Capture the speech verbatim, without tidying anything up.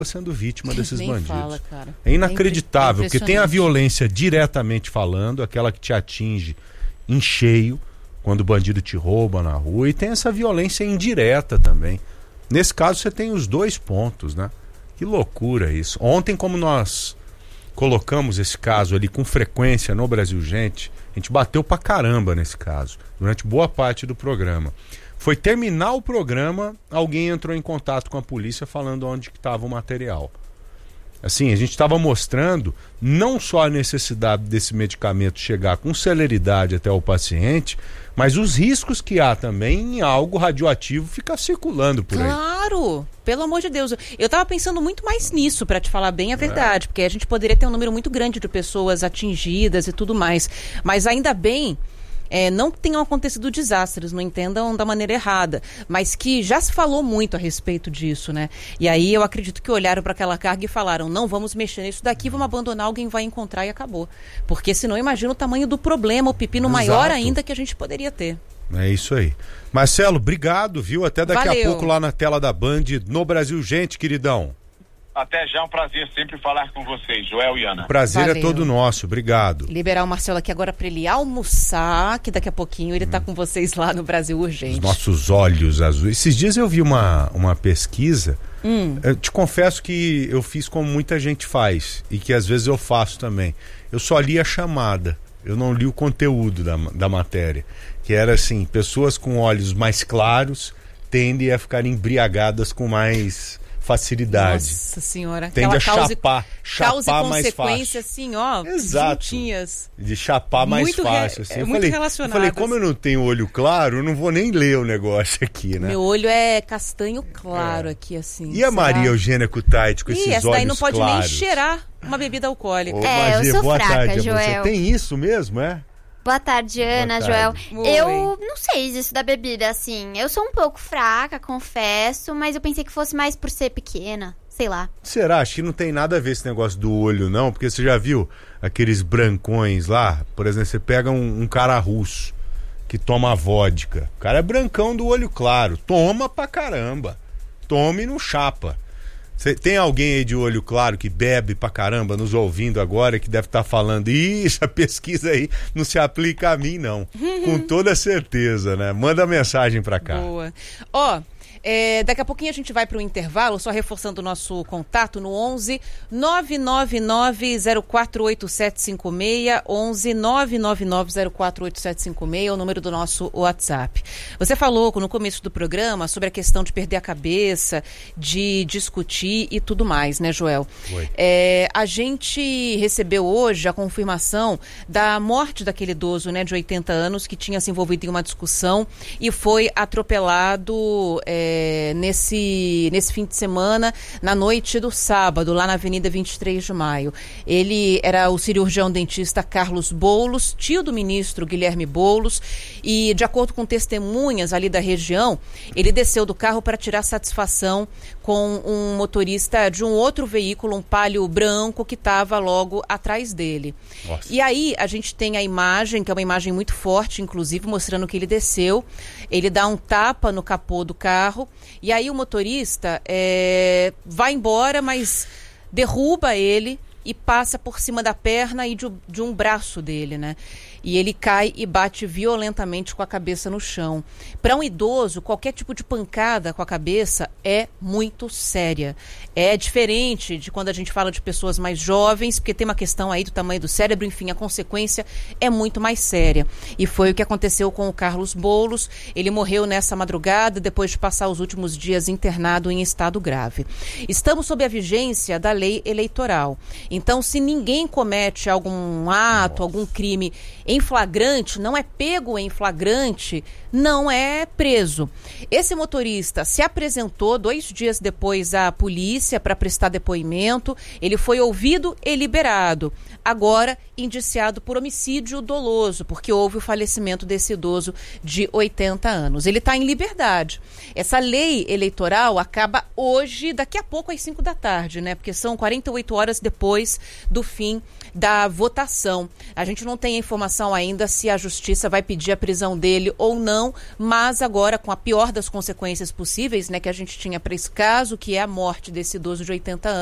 sendo vítima desses Nem bandidos. fala, cara. É inacreditável, é porque tem a violência diretamente falando, aquela que te atinge em cheio, quando o bandido te rouba na rua, e tem essa violência indireta também. Nesse caso você tem os dois pontos, né? Que loucura isso. Ontem, como nós colocamos esse caso ali com frequência no Brasil Gente, a gente bateu pra caramba nesse caso, durante boa parte do programa. Foi terminar o programa, alguém entrou em contato com a polícia falando onde que estava o material. Assim, a gente estava mostrando não só a necessidade desse medicamento chegar com celeridade até o paciente, mas os riscos que há também em algo radioativo ficar circulando por aí. Claro, pelo amor de Deus. Eu estava pensando muito mais nisso, para te falar bem a verdade, é. porque a gente poderia ter um número muito grande de pessoas atingidas e tudo mais. Mas ainda bem... É, não que tenham acontecido desastres, não entendam da maneira errada, mas que já se falou muito a respeito disso, né? E aí eu acredito que olharam para aquela carga e falaram, não, vamos mexer nisso daqui, vamos abandonar, alguém vai encontrar e acabou. Porque senão imagina o tamanho do problema, o pepino Exato. maior ainda que a gente poderia ter. É isso aí. Marcelo, obrigado, viu? Até daqui Valeu. a pouco lá na tela da Band, no Brasil Gente, queridão. Até já, é um prazer sempre falar com vocês, Joel e Ana. O prazer Valeu. é todo nosso, obrigado. Liberar o Marcelo aqui agora para ele almoçar, que daqui a pouquinho ele está hum. com vocês lá no Brasil Urgente. Os nossos olhos azuis. Esses dias eu vi uma, uma pesquisa, hum. eu te confesso que eu fiz como muita gente faz, e que às vezes eu faço também. Eu só li a chamada, eu não li o conteúdo da, da matéria, que era assim, pessoas com olhos mais claros tendem a ficar embriagadas com mais... facilidade. Nossa senhora. Tende a causa, chapar, causa chapar e mais fácil. consequência assim, ó, Exato. juntinhas. De chapar mais muito fácil. Re... Assim. É eu muito falei, relacionado. Eu falei, como eu não tenho olho claro, eu não vou nem ler o negócio aqui, né? Meu olho é castanho claro é. aqui, assim. E a será? Maria Eugênia Kutaiti com Ih, esses essa olhos daí não pode claros. nem cheirar uma bebida alcoólica. Ô, é, Magia, eu sou boa fraca, tarde a Joel. você. Tem isso mesmo, é? Boa tarde, Ana, Boa tarde. Joel. Oi. Eu não sei disso da bebida, assim. Eu sou um pouco fraca, confesso, mas eu pensei que fosse mais por ser pequena. Sei lá. Será? Acho que não tem nada a ver esse negócio do olho, não, porque você já viu aqueles brancões lá? Por exemplo, você pega um, um cara russo que toma vodka. O cara é brancão do olho claro. Toma pra caramba. Toma e não chapa. Cê, tem alguém aí de olho claro que bebe pra caramba nos ouvindo agora, que deve estar falando, ih, essa pesquisa aí não se aplica a mim, não. Com toda certeza, né? Manda mensagem pra cá. Boa. Ó... É, daqui a pouquinho a gente vai para o intervalo, só reforçando o nosso contato no onze nove nove nove zero quatro oito sete cinco seis, onze nove nove nove zero quatro oito sete cinco seis é o número do nosso WhatsApp. Você falou no começo do programa sobre a questão de perder a cabeça, de discutir e tudo mais, né, Joel? É, a gente recebeu hoje a confirmação da morte daquele idoso, né, de oitenta anos, que tinha se envolvido em uma discussão e foi atropelado... É, É, nesse, nesse fim de semana, na noite do sábado, lá na Avenida vinte e três de maio. Ele era o cirurgião dentista Carlos Boulos, tio do ministro Guilherme Boulos, e de acordo com testemunhas ali da região, ele desceu do carro para tirar satisfação com um motorista de um outro veículo, um Palio branco, que estava logo atrás dele. Nossa. E aí a gente tem a imagem, que é uma imagem muito forte, inclusive, mostrando que ele desceu, ele dá um tapa no capô do carro, e aí o motorista é, vai embora, mas derruba ele e passa por cima da perna e de, de um braço dele, né? E ele cai e bate violentamente com a cabeça no chão. Para um idoso, qualquer tipo de pancada com a cabeça é muito séria. É diferente de quando a gente fala de pessoas mais jovens, porque tem uma questão aí do tamanho do cérebro, enfim, a consequência é muito mais séria. E foi o que aconteceu com o Carlos Boulos. Ele morreu nessa madrugada, depois de passar os últimos dias internado em estado grave. Estamos sob a vigência da lei eleitoral. Então, se ninguém comete algum ato, algum crime em flagrante, não é pego em flagrante, não é preso. Esse motorista se apresentou dois dias depois à polícia para prestar depoimento, ele foi ouvido e liberado. Agora, indiciado por homicídio doloso, porque houve o falecimento desse idoso de oitenta anos. Ele está em liberdade. Essa lei eleitoral acaba hoje, daqui a pouco às cinco da tarde, né? Porque são quarenta e oito horas depois do fim da votação. A gente não tem a informação informação ainda se a justiça vai pedir a prisão dele ou não, mas agora com a pior das consequências possíveis, né, que a gente tinha para esse caso, que é a morte desse idoso de oitenta anos.